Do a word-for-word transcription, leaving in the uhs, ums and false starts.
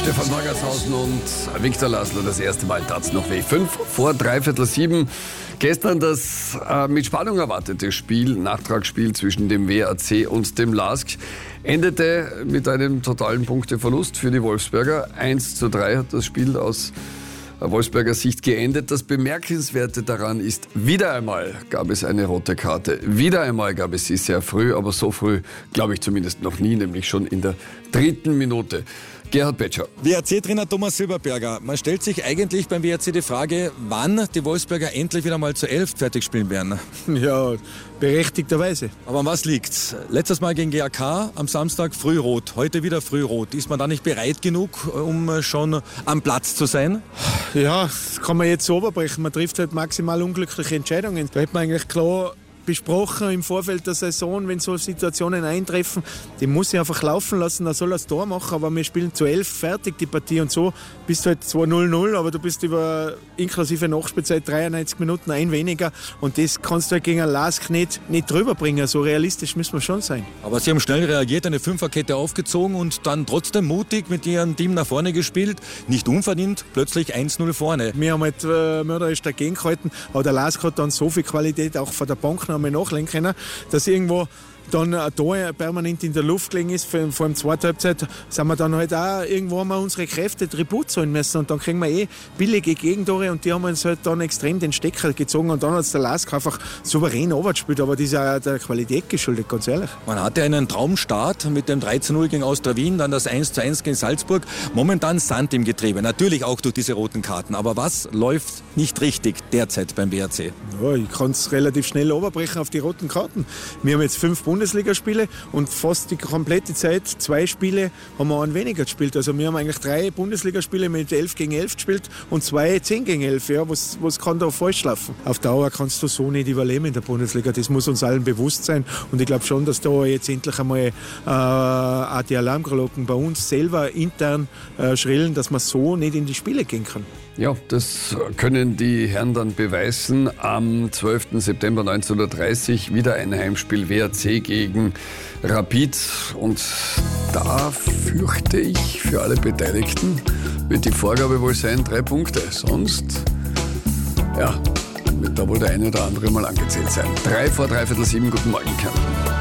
Stefan Magershausen und Viktor Laszlo, das erste Mal tat's noch weh. Fünf vor dreiviertel sieben. Gestern das äh, mit Spannung erwartete Spiel, Nachtragsspiel zwischen dem W R C und dem L A S K, endete mit einem totalen Punkteverlust für die Wolfsberger. eins zu drei hat das Spiel aus Wolfsberger Sicht geendet. Das Bemerkenswerte daran ist, wieder einmal gab es eine rote Karte. Wieder einmal gab es sie sehr früh, aber so früh glaube ich zumindest noch nie, nämlich schon in der dritten Minute. Gerhard Petscher. W R C-Trainer Thomas Silberberger. Man stellt sich eigentlich beim W R C die Frage, wann die Wolfsberger endlich wieder mal zu elf fertig spielen werden. Ja, berechtigterweise. Aber an was liegt's? Letztes Mal gegen G A K am Samstag frührot, heute wieder frührot. Ist man da nicht bereit genug, um schon am Platz zu sein? Ja, das kann man jetzt so überbrechen. Man trifft halt maximal unglückliche Entscheidungen. Da hätte man eigentlich klar besprochen im Vorfeld der Saison, wenn so Situationen eintreffen, die muss ich einfach laufen lassen, er soll das Tor machen, aber wir spielen zu elf fertig die Partie und so bist du halt zwei null null, aber du bist über inklusive Nachspielzeit dreiundneunzig Minuten ein weniger und das kannst du halt gegen ein L A S K nicht, nicht drüber bringen, so realistisch müssen wir schon sein. Aber sie haben schnell reagiert, eine Fünferkette aufgezogen und dann trotzdem mutig mit ihrem Team nach vorne gespielt, nicht unverdient, plötzlich eins null vorne. Wir haben halt äh, mörderisch dagegen gehalten, aber der L A S K hat dann so viel Qualität auch von der Bank noch einmal nachlegen können, dass irgendwo dann ein Tor permanent in der Luft gelegen ist. Vor der zweiten Halbzeit sind wir dann halt auch irgendwo haben wir unsere Kräfte Tribut zahlen müssen und dann kriegen wir eh billige Gegentore und die haben uns halt dann extrem den Stecker gezogen und dann hat es der L A S K einfach souverän runtergespielt, aber das ist auch der Qualität geschuldet, ganz ehrlich. Man hatte einen Traumstart mit dem drei zu null gegen Austria Wien, dann das eins zu eins gegen Salzburg. Momentan Sand im Getriebe, natürlich auch durch diese roten Karten. Aber was läuft nicht richtig derzeit beim W R C? Ja, ich kann es relativ schnell runterbrechen auf die roten Karten. Wir haben jetzt fünf Bundesligaspiele und fast die komplette Zeit, zwei Spiele, haben wir einen weniger gespielt. Also wir haben eigentlich drei Bundesligaspiele mit elf gegen elf gespielt und zwei zehn gegen elf. Ja, was, was kann da falsch laufen? Auf Dauer kannst du so nicht überleben in der Bundesliga. Das muss uns allen bewusst sein. Und ich glaube schon, dass da jetzt endlich einmal äh, auch die Alarmglocken bei uns selber intern äh, schrillen, dass man so nicht in die Spiele gehen kann. Ja, das können die Herren dann beweisen. Am zwölften September neunzehnhundertdreißig wieder ein Heimspiel W R C gegen Rapid. Und da fürchte ich, für alle Beteiligten wird die Vorgabe wohl sein, drei Punkte. Sonst, ja, wird da wohl der eine oder andere mal angezählt sein. Drei vor dreiviertel sieben, guten Morgen, Kärnten.